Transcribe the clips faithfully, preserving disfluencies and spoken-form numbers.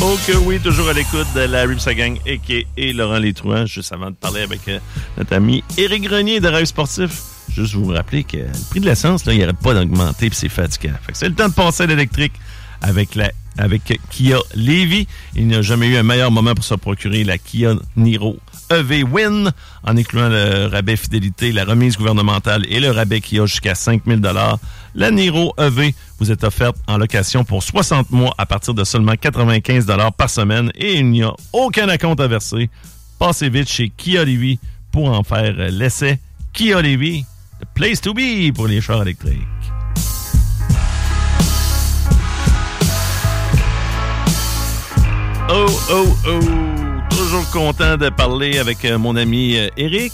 Oh que oui, toujours à l'écoute de la Ripsa Gang a k a. Laurent Létrouan. Juste avant de parler avec euh, notre ami Éric Grenier de Rêve Sportif, juste vous rappeler que le prix de l'essence, là, il n'arrête pas d'augmenter puis c'est fatigant. Fait que c'est le temps de passer à l'électrique avec la avec Kia Lévis. Il n'y a jamais eu un meilleur moment pour se procurer la Kia Niro E V Win, en incluant le rabais fidélité, la remise gouvernementale et le rabais Kia jusqu'à cinq mille dollars. La Niro E V vous est offerte en location pour soixante mois à partir de seulement quatre-vingt-quinze dollars par semaine et il n'y a aucun acompte à verser. Passez vite chez Kia Lévis pour en faire l'essai. Kia Lévis, the place to be pour les chars électriques. Oh, oh, oh! Toujours content de parler avec euh, mon ami euh, Éric.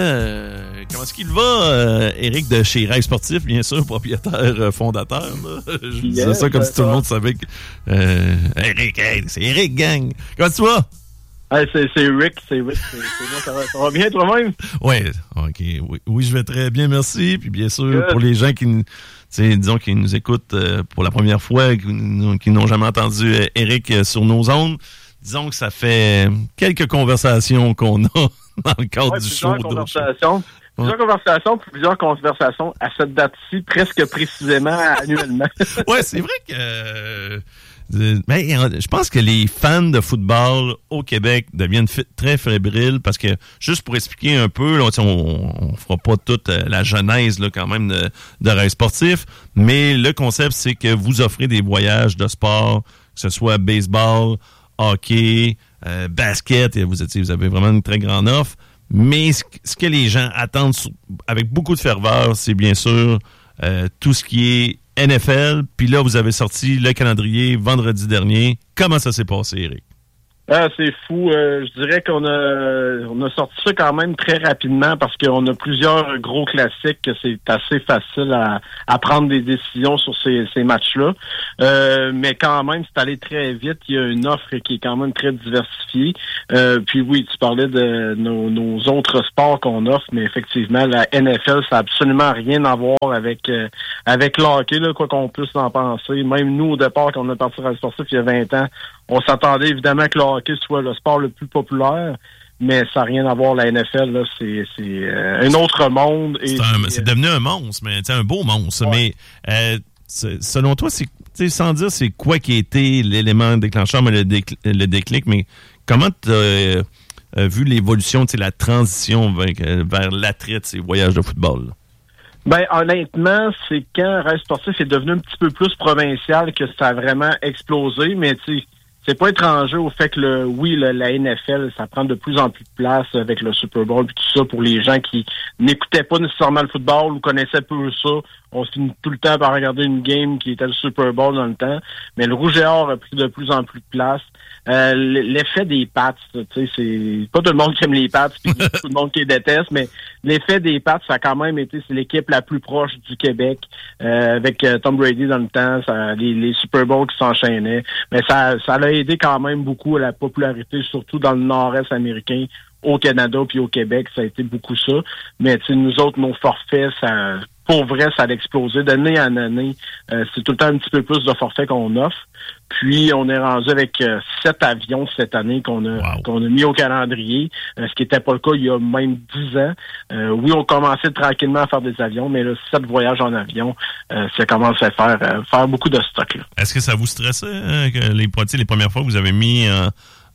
Euh, comment est-ce qu'il va? Euh, Éric de chez Rêve Sportif, bien sûr, propriétaire euh, fondateur. Là. Je yes, disais ça comme si tout le monde savait que... Euh, Éric, hey, c'est Éric, gang! Comment tu vas? Hey, c'est, c'est Rick, c'est Rick. C'est, c'est moi, ça, va, ça va bien toi-même? Oui, OK. Oui, oui, je vais très bien, merci. Puis bien sûr, Good. Pour les gens qui... T'sais, disons qu'ils nous écoutent euh, pour la première fois, qui, qui n'ont jamais entendu euh, Éric euh, sur nos ondes, disons que ça fait quelques conversations qu'on a dans le cadre ouais, du plusieurs show. Conversations, plusieurs ouais. conversations, plusieurs conversations à cette date-ci, presque précisément annuellement. Oui, c'est vrai que... Euh, mais je pense que les fans de football au Québec deviennent f- très fébriles parce que, juste pour expliquer un peu, là, on, on fera pas toute la genèse là, quand même de, de Rêve Sportif, mais le concept, c'est que vous offrez des voyages de sport, que ce soit baseball, hockey, euh, basket, et vous, vous avez vraiment une très grande offre, mais ce, ce que les gens attendent avec beaucoup de ferveur, c'est bien sûr euh, tout ce qui est N F L, puis là, vous avez sorti le calendrier vendredi dernier. Comment ça s'est passé, Éric? Ah, c'est fou. Euh, je dirais qu'on a on a sorti ça quand même très rapidement parce qu'on a plusieurs gros classiques que c'est assez facile à, à prendre des décisions sur ces, ces matchs-là. Euh, mais quand même, c'est allé très vite. Il y a une offre qui est quand même très diversifiée. Euh, puis oui, tu parlais de nos, nos autres sports qu'on offre, mais effectivement, la N F L, ça n'a absolument rien à voir avec euh, avec le hockey, là, quoi qu'on puisse en penser. Même nous, au départ, quand on est parti à la sportif il y a vingt ans, on s'attendait évidemment que le hockey soit le sport le plus populaire, mais ça n'a rien à voir. La N F L, là, c'est, c'est euh, un autre monde. Et c'est, un, c'est devenu un monstre, mais un beau monstre. Ouais. Mais euh, selon toi, c'est, sans dire c'est quoi qui a été l'élément déclencheur, mais le, déclic, le déclic, mais comment tu as euh, vu l'évolution, la transition vers, vers l'attrait de ces voyages de football? Là? Ben, honnêtement, c'est quand Rêve Sportif est devenu un petit peu plus provincial que ça a vraiment explosé, mais tu sais, c'est pas étranger au fait que le oui, le, la N F L, ça prend de plus en plus de place avec le Super Bowl et tout ça pour les gens qui n'écoutaient pas nécessairement le football ou connaissaient peu ça. On finit tout le temps par regarder une game qui était le Super Bowl dans le temps. Mais le rouge et or a pris de plus en plus de place. Euh, l'effet des Pats, tu sais, c'est pas tout le monde qui aime les Pats, puis tout le monde qui les déteste, mais l'effet des Pats, ça a quand même été, c'est l'équipe la plus proche du Québec, euh, avec euh, Tom Brady dans le temps, ça, les, les Super Bowls qui s'enchaînaient. Mais ça, ça a aidé quand même beaucoup à la popularité, surtout dans le nord-est américain, au Canada puis au Québec, ça a été beaucoup ça. Mais tu sais, nous autres, nos forfaits, ça, pour vrai, ça a explosé. D'année en année, euh, c'est tout le temps un petit peu plus de forfaits qu'on offre. Puis, on est rendu avec euh, sept avions cette année qu'on a wow. qu'on a mis au calendrier, euh, ce qui n'était pas le cas il y a même dix ans. Euh, oui, on commençait tranquillement à faire des avions, mais là, sept voyages en avion, euh, ça commence à faire euh, faire beaucoup de stock. Là. Est-ce que ça vous stressait hein, que les, les premières fois que vous avez mis euh,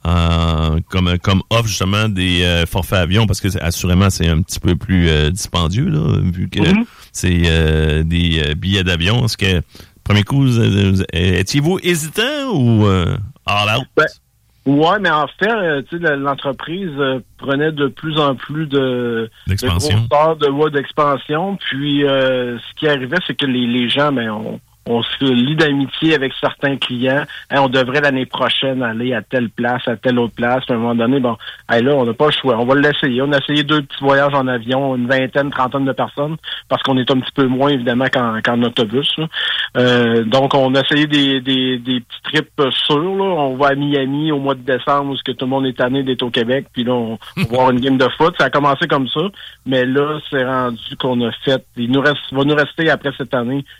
euh, comme comme offre justement des euh, forfaits avions, parce que assurément c'est un petit peu plus euh, dispendieux là, vu que mm-hmm. c'est euh, des euh, billets d'avion. Est-ce que premier coup, étiez-vous hésitant ou euh, all out? Ben, ouais, mais en fait, euh, tu sais, l'entreprise euh, prenait de plus en plus de d'expansion, de, de ouais, d'expansion. Puis, euh, ce qui arrivait, c'est que les, les gens, ben, on, on se lie d'amitié avec certains clients. Hein, on devrait l'année prochaine aller à telle place, à telle autre place. À un moment donné, bon, hey, là, on n'a pas le choix. On va l'essayer. On a essayé deux petits voyages en avion, une vingtaine, trentaine de personnes, parce qu'on est un petit peu moins, évidemment, qu'en, qu'en autobus. Euh, donc, on a essayé des, des, des petits trips sûrs. Là. On va à Miami au mois de décembre, où que tout le monde est tanné d'être au Québec. Puis là, on, on va voir une game de foot. Ça a commencé comme ça. Mais là, c'est rendu qu'on a fait... Il nous reste, va nous rester, après cette année,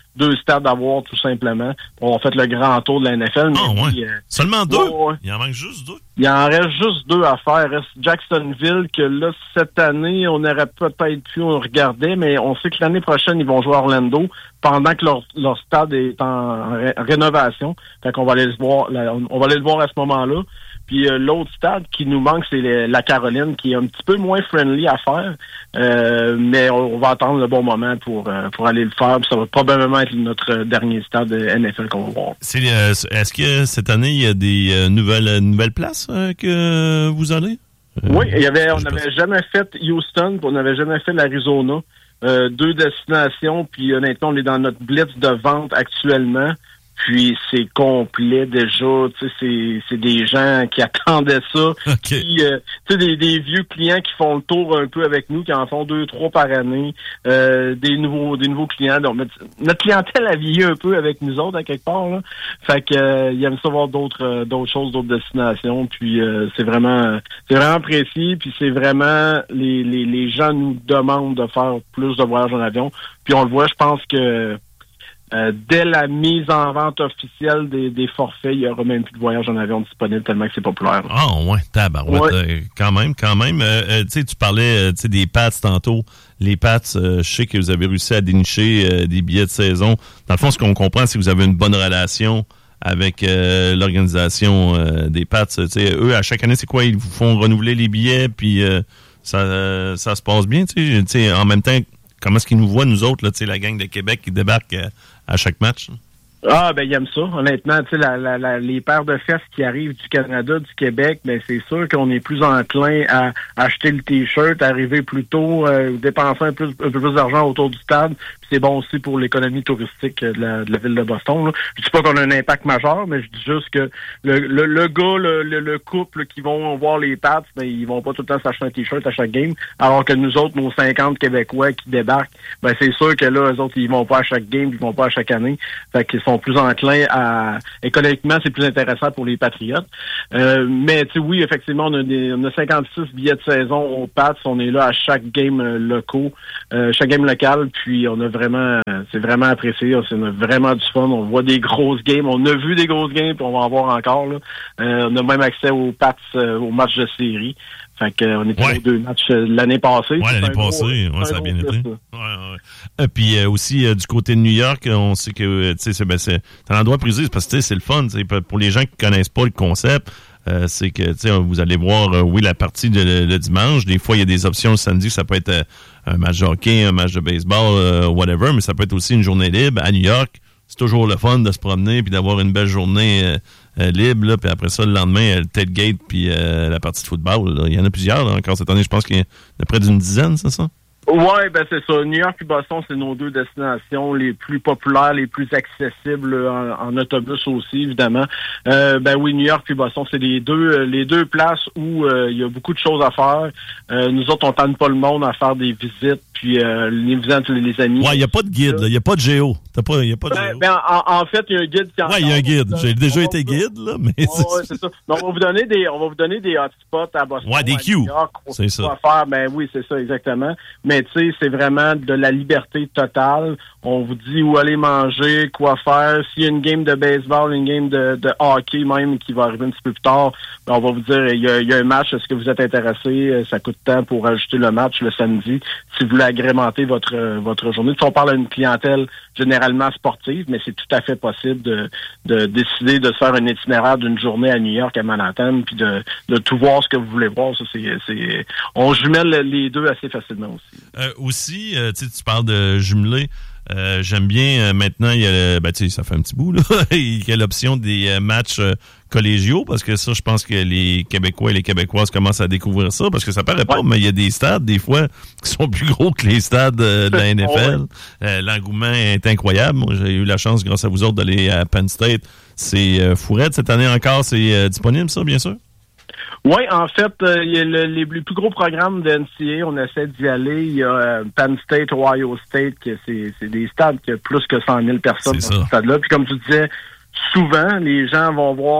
deux stades à voir, tout simplement. On a fait le grand tour de la N F L. Ah, oh, ouais. Puis, euh, Seulement deux? Ouais, ouais. Il en manque juste deux? Il en reste juste deux à faire. Il reste Jacksonville, que là, cette année, on aurait peut-être pu on regardait, mais on sait que l'année prochaine, ils vont jouer à Orlando pendant que leur, leur stade est en ré- rénovation. Fait qu'on va aller le voir, là, on va aller le voir à ce moment-là. Puis euh, l'autre stade qui nous manque, c'est le, la Caroline, qui est un petit peu moins friendly à faire. Euh, mais on, on va attendre le bon moment pour euh, pour aller le faire. Puis ça va probablement être notre dernier stade N F L qu'on va voir. C'est, euh, est-ce que cette année, il y a des euh, nouvelles, nouvelles places euh, que vous allez? Euh, oui, il y avait, on n'avait jamais fait Houston, puis on n'avait jamais fait l'Arizona. Euh, deux destinations, puis honnêtement, on est dans notre blitz de vente actuellement. Puis c'est complet déjà, tu sais, c'est, c'est des gens qui attendaient ça. Okay. Qui, euh, tu sais, des, des vieux clients qui font le tour un peu avec nous, qui en font deux, trois par année. Euh, des nouveaux, des nouveaux clients. Donc notre clientèle a vieilli un peu avec nous autres à quelque part, là. Fait que euh, ils aiment ça voir d'autres, euh, d'autres choses, d'autres destinations. Puis euh, c'est vraiment, c'est vraiment précis. Puis c'est vraiment les, les, les gens nous demandent de faire plus de voyages en avion. Puis on le voit, je pense que Euh, dès la mise en vente officielle des, des forfaits, il y aura même plus de voyages en avion disponibles tellement que c'est populaire. Ah, oh, ouais, tabarouette. Ouais. Euh, quand même, quand même. Euh, euh, tu sais, tu parlais euh, des Pats tantôt. Les Pats, euh, je sais que vous avez réussi à dénicher euh, des billets de saison. Dans le fond, ce qu'on comprend, c'est que vous avez une bonne relation avec euh, l'organisation euh, des Pats. Tu sais, eux, à chaque année, c'est quoi? Ils vous font renouveler les billets, puis euh, ça, euh, ça se passe bien. Tu sais, en même temps, comment est-ce qu'ils nous voient, nous autres, là, la gang de Québec qui débarque euh, à chaque match? Ah, ben, ils aiment ça. Honnêtement, tu sais, la, la, la, les paires de fesses qui arrivent du Canada, du Québec, ben, c'est sûr qu'on est plus enclin à, à acheter le T-shirt, à arriver plus tôt, euh, dépenser un peu, un peu plus d'argent autour du stade. Puis c'est bon aussi pour l'économie touristique de la, de la ville de Boston, là. Je dis pas qu'on a un impact majeur, mais je dis juste que le, le, le gars, le, le, le couple qui vont voir les Pats, ben, ils vont pas tout le temps s'acheter un T-shirt à chaque game. Alors que nous autres, nos cinquante Québécois qui débarquent, ben, c'est sûr que là, eux autres, ils vont pas à chaque game, ils vont pas à chaque année. Fait qu'ils sont plus enclins à... Économiquement, c'est plus intéressant pour les Patriotes. Euh, mais, tu sais, oui, effectivement, on a, des, on a cinquante-six billets de saison aux Pats. On est là à chaque game euh, locaux, euh, chaque game local, puis on a vraiment... Euh, c'est vraiment apprécié. On a vraiment du fun. On voit des grosses games. On a vu des grosses games, puis on va en voir encore, là. Euh, on a même accès aux Pats, euh, aux matchs de série. Fait que, euh, on était ouais. aux deux matchs euh, l'année passée. Ouais, l'année passée, ouais, ça a bien été. Ouais, ouais. Euh, puis euh, aussi, euh, du côté de New York, on sait que euh, c'est, c'est, ben, c'est un endroit prisé, parce que c'est le fun. Pour les gens qui connaissent pas le concept, euh, c'est que vous allez voir, euh, oui, la partie de, le, le dimanche. Des fois, il y a des options le samedi, ça peut être euh, un match de hockey, un match de baseball, euh, whatever, mais ça peut être aussi une journée libre. À New York, c'est toujours le fun de se promener puis d'avoir une belle journée euh, euh, libre, là, puis après ça, le lendemain, le tailgate puis euh, la partie de football. Là. Il y en a plusieurs là, encore cette année. Je pense qu'il y en a près d'une dizaine, c'est ça? Ouais, ben c'est ça. New York et Boston, c'est nos deux destinations les plus populaires, les plus accessibles en, en autobus aussi, évidemment. Euh, ben oui, New York et Boston, c'est les deux les deux places où euh, il y a beaucoup de choses à faire. Euh, nous autres, on tente pas le monde à faire des visites, puis euh, les visites, les amis. Ouais, il n'y a pas de guide, il n'y a pas de géo. T'as pas, y a pas de ben, géo. ben, en, en fait, il y a un guide qui en Ouais, il y a un guide. J'ai déjà été guide, là, mais ouais, c'est... Ouais, c'est ça. Donc, on va vous donner des, on va vous donner des hotspots à Boston. Ouais, des Q. C'est ça. Faire. Ben oui, c'est ça, exactement. Mais tu sais, c'est vraiment de la liberté totale. On vous dit où aller manger, quoi faire. S'il y a une game de baseball, une game de, de hockey même qui va arriver un petit peu plus tard, ben on va vous dire, il y a, il y a un match, est-ce que vous êtes intéressé? Ça coûte tant pour ajouter le match le samedi. Si vous voulez agrémenter votre, votre journée. Si on parle à une clientèle généralement sportive, mais c'est tout à fait possible de, de décider de se faire un itinéraire d'une journée à New York, à Manhattan, puis de, de tout voir ce que vous voulez voir. Ça, c'est, c'est, on jumelle les deux assez facilement aussi. Euh, aussi, euh, tu parles de jumeler. Euh, j'aime bien, euh, maintenant, il y a, ben, tu sais, ça fait un petit bout, là, il y a l'option des euh, matchs euh, collégiaux, parce que ça, je pense que les Québécois et les Québécoises commencent à découvrir ça, parce que ça paraît pas, ouais. Mais il y a des stades, des fois, qui sont plus gros que les stades euh, de la N F L. Ouais. Euh, l'engouement est incroyable. Moi, j'ai eu la chance, grâce à vous autres, d'aller à Penn State. C'est euh, fourette. Cette année encore, c'est euh, disponible, ça, bien sûr? Oui, en fait, euh, il y a le, les, les plus gros programmes de N C A A, on essaie d'y aller. Il y a euh, Penn State, Ohio State, que c'est, c'est des stades qui ont plus que cent mille personnes c'est dans ce stade-là. Puis comme tu disais, souvent, les gens vont voir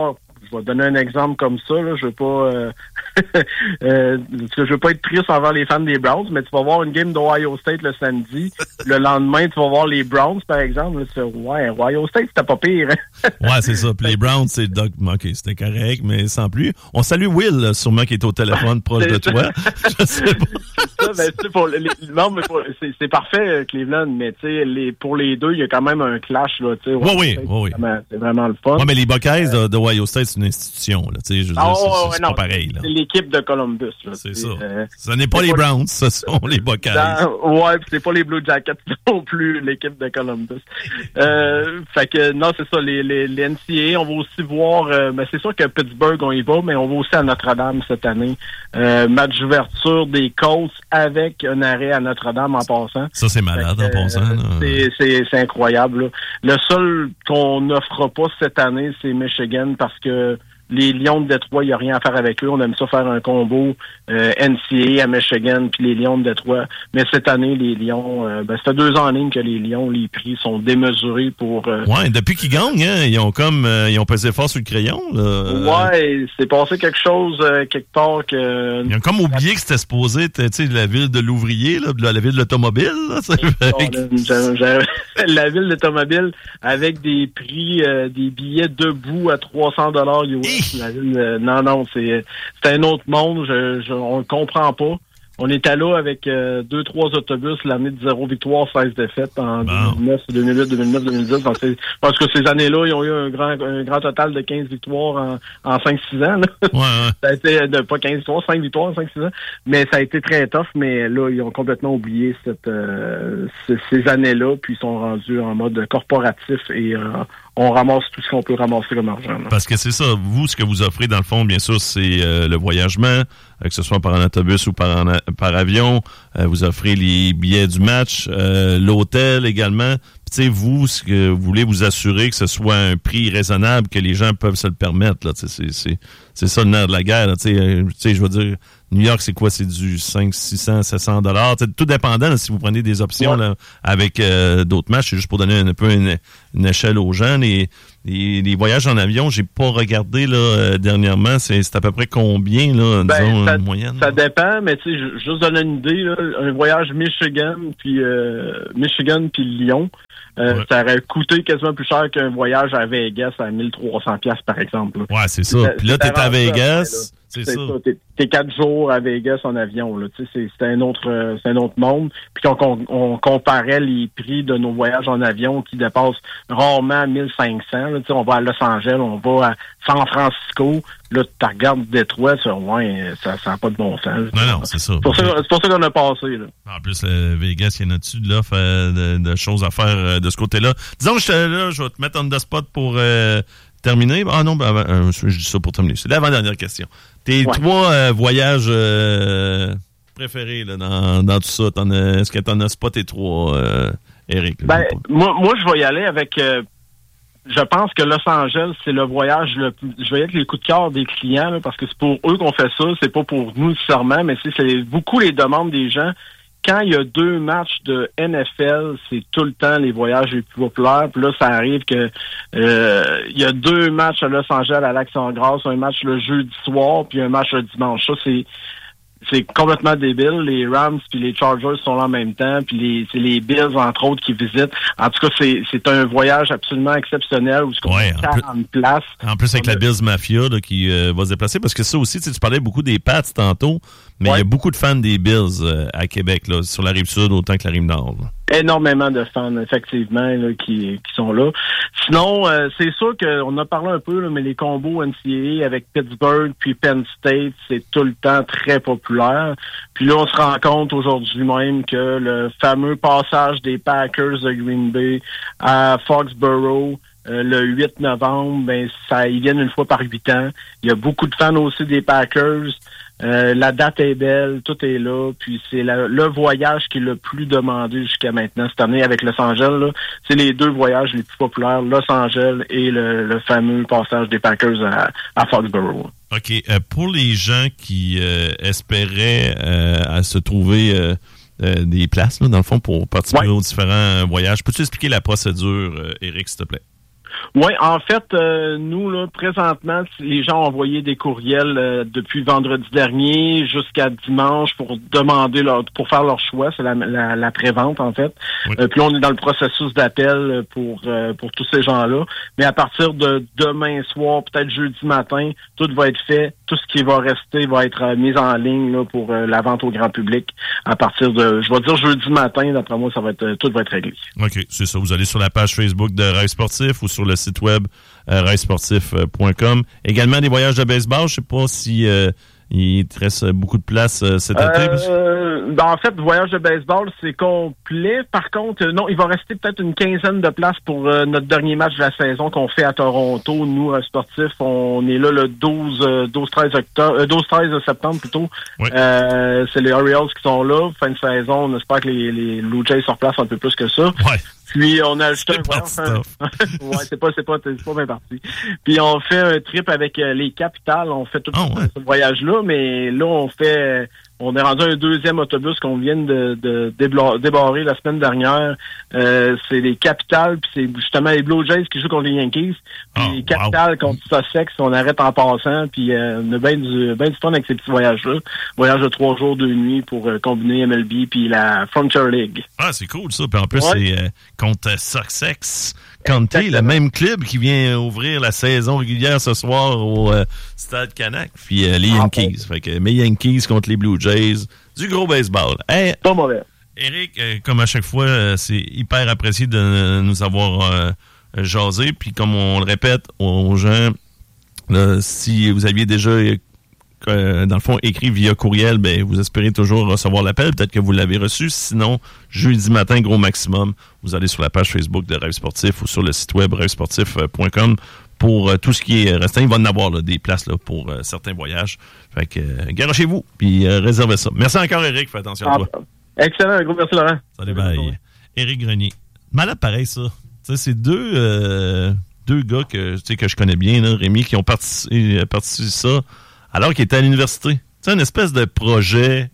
je vais donner un exemple comme ça, là, je veux pas euh, euh, je veux pas être triste envers les fans des Browns, mais tu vas voir une game d'Ohio State le samedi, le lendemain, tu vas voir les Browns, par exemple, là, tu fais, ouais, Ohio State, c'était pas pire. Ouais, c'est ça. Puis les Browns, c'est Doc. OK, c'était correct, mais sans plus. On salue Will, là, sûrement, qui est au téléphone proche de toi. Je sais pas. Ça, ben, tu sais, pour les, non, mais pour, c'est, c'est parfait, Cleveland, mais tu sais, les, pour les deux, il y a quand même un clash, là, tu sais. Oui, oui, oui, oui. C'est vraiment, c'est vraiment le fun. Ouais, mais les Buckeyes de, de Ohio State, c'est une institution, là, tu sais, je veux dire, ah, c'est, ouais, c'est, c'est non, pas pareil, là. C'est l'équipe de Columbus, là. C'est, c'est ça. Euh, ce n'est pas les Browns, ce sont les Buckeyes. Dans, ouais, pis c'est pas les Blue Jackets non plus, l'équipe de Columbus. euh, fait que, non, c'est ça, les, les, les N C A A, on va aussi voir, euh, mais c'est sûr que Pittsburgh, on y va, mais on va aussi à Notre-Dame cette année. Euh, match d'ouverture des Colts avec un arrêt à Notre-Dame en passant. Ça, c'est malade que, en passant. Là. C'est, c'est, c'est incroyable. Là. Le seul qu'on n'offre pas cette année, c'est Michigan parce que les Lions de Détroit, il n'y a rien à faire avec eux. On aime ça faire un combo euh, N C A A à Michigan puis les Lions de Détroit. Mais cette année, les Lions, euh, ben, ça fait deux ans en ligne que les Lions, les prix sont démesurés pour... Euh, ouais, depuis qu'ils gagnent, hein, ils ont comme euh, ils ont pesé fort sur le crayon. Là. Ouais, c'est passé quelque chose euh, quelque part que... Ils ont comme oublié que c'était supposé être, tu sais, la ville de l'ouvrier, là, la ville de l'automobile. Là, non, là, la ville de l'automobile avec des prix, euh, des billets debout à trois cents dollars U S. La ville, euh, non, non, c'est, c'est un autre monde. Je, je, on le comprend pas. On était là avec euh, deux, trois autobus l'année de zéro victoire, seize défaites en bon. deux mille neuf, deux mille huit, deux mille neuf, deux mille dix. Donc c'est, parce que ces années-là, ils ont eu un grand, un grand total de quinze victoires en, en cinq six ans. Là. Ouais, ouais. Ça a été de pas quinze victoires, cinq victoires en cinq six ans. Mais ça a été très tough. Mais là, ils ont complètement oublié cette, euh, ces, ces années-là. Puis ils sont rendus en mode corporatif et euh, on ramasse tout ce qu'on peut ramasser comme argent. Là. Parce que c'est ça, vous, ce que vous offrez, dans le fond, bien sûr, c'est euh, le voyagement, euh, que ce soit par un autobus ou par, en, par avion. Euh, vous offrez les billets du match, euh, l'hôtel également. Tu sais, vous, ce que vous voulez vous assurer que ce soit un prix raisonnable, que les gens peuvent se le permettre. Là, c'est, c'est, c'est ça le nerf de la guerre. Tu sais, je veux dire, New York, c'est quoi? C'est du cinq cents, six cents, sept cents dollars. Tout dépendant, là, si vous prenez des options ouais. là, avec euh, d'autres matchs. C'est juste pour donner un, un peu une, une échelle aux gens. Les, les, les voyages en avion, j'ai pas regardé là euh, dernièrement. C'est, c'est à peu près combien, là, ben, disons, ça, une moyenne? Ça là? dépend, mais tu sais, juste donner une idée, là, un voyage Michigan puis euh, Michigan puis Lyon, euh, ouais. ça aurait coûté quasiment plus cher qu'un voyage à Vegas à mille trois cents dollars par exemple. Là. Ouais, c'est ça. Puis là, t'es à Vegas. Ça, C'est, c'est ça. ça. T'es, t'es quatre jours à Vegas en avion, là. Tu sais, c'est, c'est un autre, euh, c'est un autre monde. Puis qu'on, on, on comparait les prix de nos voyages en avion qui dépassent rarement mille cinq cents. Là. Tu sais, on va à Los Angeles, on va à San Francisco. Là, tu regardes Détroit, ça, ouais, ça, ça n'a pas de bon sens. Non, non, c'est ça. C'est pour ça, c'est pour ça qu'on a passé, là. En plus, euh, Vegas, il y en a-tu de l'offre euh, de, de choses à faire euh, de ce côté-là? Disons que je là, je vais te mettre on the spot pour euh, terminer. Ah non, ben, euh, je dis ça pour terminer. C'est l'avant-dernière question. Tes ouais. trois euh, voyages euh, préférés là, dans, dans tout ça, t'en as, est-ce que tu en as pas tes trois, euh, Éric? Ben, moi, moi, je vais y aller avec... Euh, je pense que Los Angeles, c'est le voyage le plus... Je vais y aller avec les coups de cœur des clients, là, parce que c'est pour eux qu'on fait ça, c'est pas pour nous nécessairement, mais c'est, c'est beaucoup les demandes des gens. Quand il y a deux matchs de N F L, c'est tout le temps les voyages les plus populaires. Puis là, ça arrive que euh, il y a deux matchs à Los Angeles à l'Action-Grâce, un match le jeudi soir, puis un match le dimanche. Ça, c'est c'est complètement débile. Les Rams puis les Chargers sont là en même temps, puis les c'est les Bills, entre autres, qui visitent. En tout cas, c'est c'est un voyage absolument exceptionnel où ce qu'on ouais, a quarante places. En plus, avec on la a... Bills Mafia là, qui euh, va se déplacer, parce que ça aussi, tu parlais beaucoup des Pats tantôt, mais il ouais. y a beaucoup de fans des Bills euh, à Québec, là, sur la Rive-Sud autant que la Rive-Nord. Là. Énormément de fans, effectivement, là, qui, qui sont là. Sinon, euh, c'est sûr qu'on a parlé un peu, là, mais les combos N C A A avec Pittsburgh puis Penn State, c'est tout le temps très populaire. Puis là, on se rend compte aujourd'hui même que le fameux passage des Packers de Green Bay à Foxborough, Euh, le huit novembre, ben ça ils viennent une fois par huit ans. Il y a beaucoup de fans aussi des Packers. Euh, la date est belle, tout est là. Puis c'est la, le voyage qui est le plus demandé jusqu'à maintenant cette année avec Los Angeles. Là, c'est les deux voyages les plus populaires, Los Angeles et le, le fameux passage des Packers à, à Foxborough. OK. Euh, pour les gens qui euh, espéraient euh, à se trouver euh, euh, des places, là, dans le fond, pour participer ouais. aux différents voyages, peux-tu expliquer la procédure, euh, Éric, s'il te plaît? Oui, en fait, euh, nous, là, présentement, les gens ont envoyé des courriels euh, depuis vendredi dernier jusqu'à dimanche pour demander leur, pour faire leur choix. C'est la, la, la pré-vente, en fait. Oui. Euh, puis on est dans le processus d'appel pour euh, pour tous ces gens-là. Mais à partir de demain soir, peut-être jeudi matin, tout va être fait. Tout ce qui va rester va être euh, mis en ligne là, pour euh, la vente au grand public. À partir de, je vais dire jeudi matin, d'après moi, ça va être tout va être réglé. OK, c'est ça. Vous allez sur la page Facebook de Rêve Sportif ou sur le site web euh, rêve sportif point com. Également des voyages de baseball. Je sais pas si euh, il te reste beaucoup de place euh, cet été. Euh, ben en fait, le voyage de baseball, c'est complet. Par contre, euh, non, il va rester peut-être une quinzaine de places pour euh, notre dernier match de la saison qu'on fait à Toronto. Nous, euh, sportifs, on est là le douze treize octobre, euh, douze treize septembre plutôt. Oui. Euh, c'est les Orioles qui sont là. Fin de saison, on espère que les, les Blue Jays se replacent un peu plus que ça. Ouais. Puis on a ajouté un voyage. ouais, c'est pas, c'est pas, c'est pas bien parti. Puis on fait un trip avec euh, les capitales. On fait tout oh, ouais. ce voyage-là, mais là on fait, on est rendu un deuxième autobus qu'on vient de, de débarrer la semaine dernière. Euh, c'est les capitales, puis c'est justement les Blue Jays qui jouent contre les Yankees. Puis oh, les capitales wow. contre Sussex, on arrête en passant. Puis euh, on a bien du, bien du fun avec ces petits voyages-là. Voyage de trois jours, deux nuits pour euh, combiner M L B puis la Frontier League. Ah, c'est cool ça. Puis en plus, ouais. c'est euh, contre Sussex County, le même club qui vient ouvrir la saison régulière ce soir au euh, Stade Canac. Puis euh, les Yankees. Ah, bon. Fait que mes Yankees contre les Blue Jays. Du gros baseball. Hey, pas mauvais. Éric, euh, comme à chaque fois, euh, c'est hyper apprécié de nous avoir euh, jasé. Puis comme on le répète aux gens, là, si vous aviez déjà, euh, dans le fond, écrit via courriel, ben vous espérez toujours recevoir l'appel. Peut-être que vous l'avez reçu. Sinon, jeudi matin, gros maximum, vous allez sur la page Facebook de Rêve Sportif ou sur le site web rêve sportif point com pour euh, tout ce qui est restant. Il va en avoir là, des places là, pour euh, certains voyages. Fait que euh, garochez-vous puis euh, réservez ça. Merci encore, Éric. Fais attention à toi. Ah, excellent. Un gros merci, Laurent. Salut, bye. Éric Grenier. Malade pareil, ça. Tu sais, c'est deux, euh, deux gars que, tu sais, que je connais bien, là, Rémi, qui ont participé, participé à ça alors qu'ils étaient à l'université. Tu sais, une espèce de projet...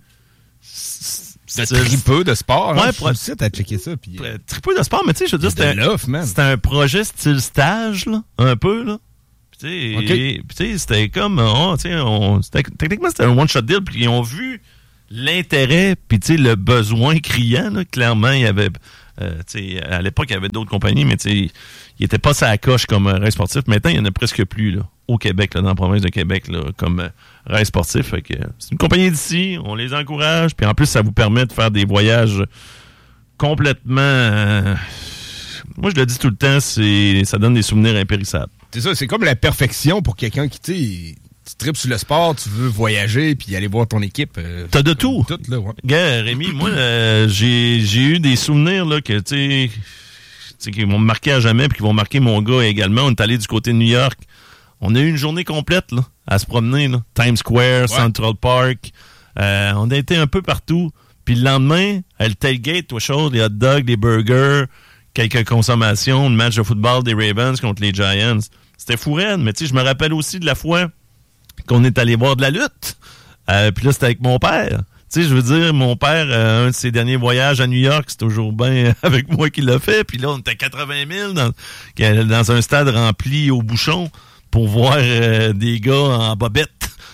De tripeux de sport. Ouais, hein, pro... site à checker ça. Puis, euh... Tripeux de sport, mais tu sais, je veux dire, c'était un, c'était un projet style stage, là, un peu, là. Puis tu okay. sais, c'était comme, oh, tu sais, on, techniquement, c'était un one-shot deal, puis ils ont vu l'intérêt, puis tu sais, le besoin criant, là, clairement, il y avait, euh, tu sais, à l'époque, il y avait d'autres compagnies, mais tu sais, il n'était pas ça à coche comme Rêve Sportif. Maintenant, il n'y en a presque plus, là, au Québec, là, dans la province de Québec, là, comme euh, Rêve Sportif. Fait que c'est une compagnie d'ici, on les encourage, puis en plus, ça vous permet de faire des voyages complètement... Euh, moi, je le dis tout le temps, c'est ça donne des souvenirs impérissables. C'est ça, c'est comme la perfection pour quelqu'un qui, tu sais, tu tripes sur le sport, tu veux voyager puis aller voir ton équipe. Euh, T'as de tout. Tout, là, ouais. Gars, Rémi, moi, euh, j'ai, j'ai eu des souvenirs, là, que, tu sais, qui vont me marquer à jamais puis qui vont marquer mon gars également. On est allé du côté de New York. On a eu une journée complète, là, à se promener, là. Times Square, ouais. Central Park. Euh, on a été un peu partout. Puis le lendemain, à le tailgate, toi, chose, les hot dogs, les burgers, quelques consommations, le match de football des Ravens contre les Giants. C'était fou raide, mais tu sais, je me rappelle aussi de la fois qu'on est allé voir de la lutte. Euh, puis là, c'était avec mon père. Tu sais, je veux dire, mon père, euh, un de ses derniers voyages à New York, c'est toujours bien avec moi qu'il l'a fait. Puis là, on était quatre-vingt mille dans, dans un stade rempli au bouchon pour voir euh, des gars en bobette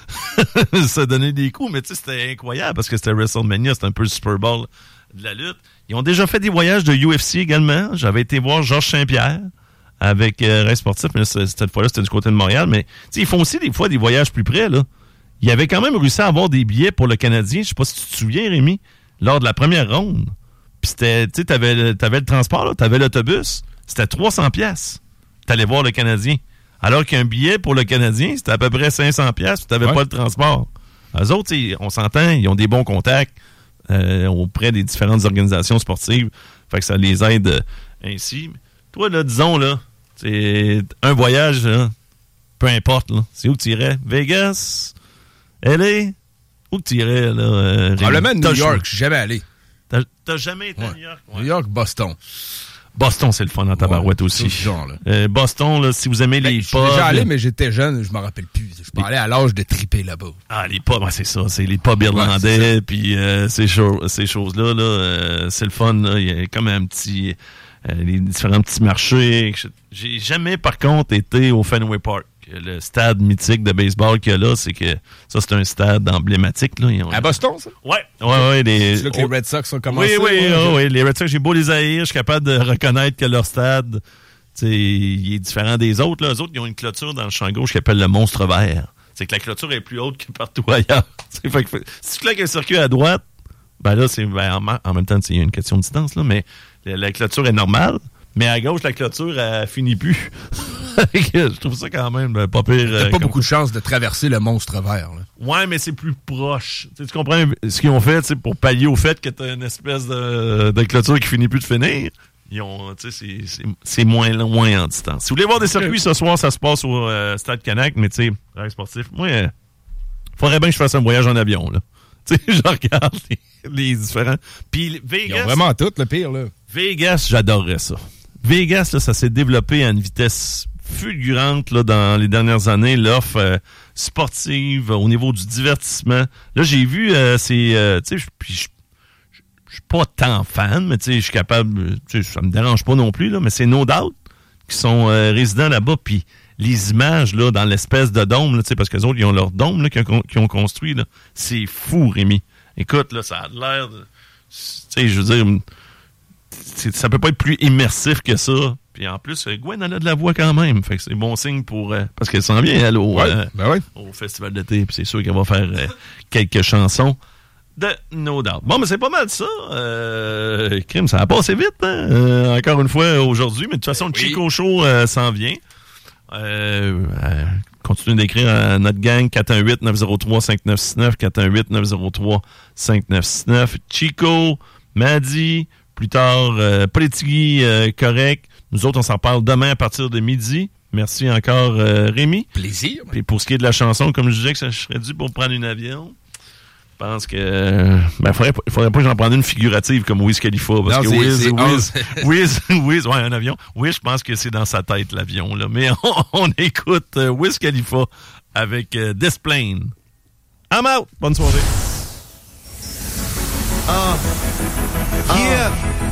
se donner des coups. Mais tu sais, c'était incroyable parce que c'était WrestleMania, c'était un peu le Super Bowl de la lutte. Ils ont déjà fait des voyages de U F C également. J'avais été voir Georges Saint-Pierre avec euh, Rêve Sportif, mais là, cette fois-là, c'était du côté de Montréal. Mais ils font aussi des fois des voyages plus près, là. Il avait quand même réussi à avoir des billets pour le Canadien. Je sais pas si tu te souviens, Rémi, lors de la première ronde. Puis c'était, tu sais, t'avais, t'avais le transport, là, t'avais l'autobus. C'était trois cents piastres. T'allais voir le Canadien. Alors qu'un billet pour le Canadien, c'était à peu près cinq cents piastres, puis t'avais ouais. pas le transport. Eux autres, on s'entend, ils ont des bons contacts euh, auprès des différentes organisations sportives. Fait que ça les aide euh, ainsi. Toi, là, disons, là, c'est un voyage, là, peu importe, là. C'est où que tu irais? Vegas? L A? Où que tu irais, là? Euh, Probablement New York, je suis jamais allé. T'as, t'as jamais été ouais. à New York? Ouais. New York, Boston. Boston, c'est le fun en tabarouette ouais, aussi. Genre, là. Euh, Boston, là, si vous aimez ben, les pubs... Je suis déjà allé, mais j'étais jeune, je m'en rappelle plus. Je parlais à l'âge de triper là-bas. Ah, les pubs, ouais, c'est ça. C'est les pubs irlandais, ouais, puis euh, ces, cho- ces choses-là, là, euh, c'est le fun. Là. Il y a comme un petit... euh, les différents petits marchés. J'ai jamais, par contre, été au Fenway Park. Le stade mythique de baseball qu'il y a là, c'est que ça, c'est un stade emblématique. Là. Ont... À Boston, ça? Ouais. ouais, ouais les... C'est là que les Red Sox ont commencé. Oui, oui, ouais, oh, oui. Les Red Sox, j'ai beau les haïr, je suis capable de reconnaître que leur stade, il est différent des autres. Là. Les autres, ils ont une clôture dans le champ gauche qui s'appelle le Monstre Vert. C'est que la clôture est plus haute que partout ailleurs. Fait que, si tu claques un circuit à droite, ben là, c'est ben, en, en même temps, il y a une question de distance, là, mais la, la clôture est normale. Mais à gauche, la clôture, elle finit plus. Je trouve ça quand même pas pire. T'as pas beaucoup de chance de traverser le Monstre Vert. Là. Ouais, mais c'est plus proche. T'sais, tu comprends ce qu'ils ont fait pour pallier au fait que t'as une espèce de, de clôture qui finit plus de finir? Ils ont, c'est, c'est, c'est moins loin en distance. Si vous voulez voir des circuits ce soir, ça se passe au euh, Stade Canac, mais tu sais, rêve sportif, moi, il euh, faudrait bien que je fasse un voyage en avion. Là. Tu sais, je regarde les, les différents. Puis Vegas. Ils ont vraiment tout, le pire, là. Vegas, j'adorerais ça. Vegas, là, ça s'est développé à une vitesse fulgurante là, dans les dernières années, l'offre euh, sportive au niveau du divertissement. Là, j'ai vu, euh, c'est, euh, tu sais, puis je je suis pas tant fan, mais tu sais, je suis capable, tu sais, ça me dérange pas non plus, là, mais c'est No Doubt qui sont euh, résidents là-bas, puis les images, là, dans l'espèce de dôme, là, tu sais, parce que les autres, ils ont leur dôme, là, qu'ils ont, qu'ils ont construit, là. C'est fou, Rémi. Écoute, là, ça a l'air de, tu sais, je veux dire, ça peut pas être plus immersif que ça. Puis en plus, Gwen, elle a de la voix quand même. Fait que c'est bon signe pour... Euh, parce qu'elle s'en vient, elle, au, ouais, euh, ben ouais. au festival d'été. Puis c'est sûr qu'elle va faire euh, quelques chansons de No Doubt. Bon, mais c'est pas mal ça. Euh, crime, ça a passé vite, hein? Euh, encore une fois, aujourd'hui. Mais de toute façon, le oui. Chico Show euh, s'en vient. Euh, euh, continuez d'écrire à notre gang quatre un huit neuf zéro trois cinq neuf six neuf quatre un huit neuf zéro trois cinq neuf six neuf. Chico, Maddy, plus tard, euh, Politigui, euh, correct. Nous autres, on s'en parle demain à partir de midi. Merci encore, euh, Rémi. Plaisir. Puis pour ce qui est de la chanson, comme je disais que ça serait dû pour prendre une avion, je pense que euh, ben, il faudrait, faudrait pas que j'en prenne une figurative comme Wiz Khalifa. Parce non, que Wiz, Wiz, Wiz, Wiz, ouais, un avion. Wiz, je pense que c'est dans sa tête, l'avion. Là. Mais on, on écoute euh, Wiz Khalifa avec euh, Desplane. I'm out. Bonne soirée. Uh, yeah.